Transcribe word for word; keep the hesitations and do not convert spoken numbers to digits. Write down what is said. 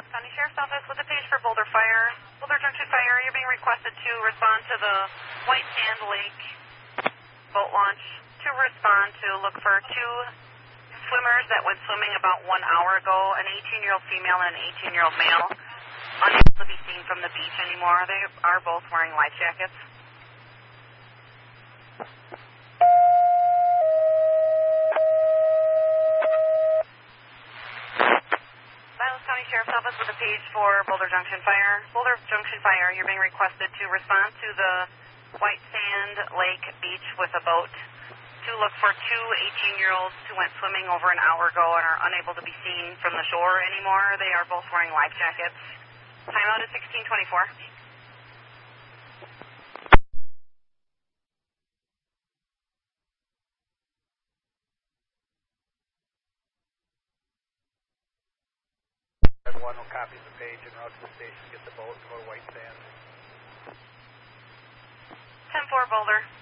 Dallas County Sheriff's Office with a page for Boulder Fire. Boulder Junction Fire, you're being requested to respond to the White Sand Lake boat launch. To respond to look for two swimmers that went swimming about one hour ago, an eighteen-year-old female and an eighteen-year-old male, unable to be seen from the beach anymore. They are both wearing life jackets. Sheriff's Office with a page for Boulder Junction Fire. Boulder Junction Fire, you're being requested to respond to the White Sand Lake Beach with a boat to look for two eighteen-year-olds who went swimming over an hour ago and are unable to be seen from the shore anymore. They are both wearing life jackets. Timeout is sixteen twenty-four. Everyone will copy the page and route to the station, get the boat, and go to White Sand. ten four Boulder.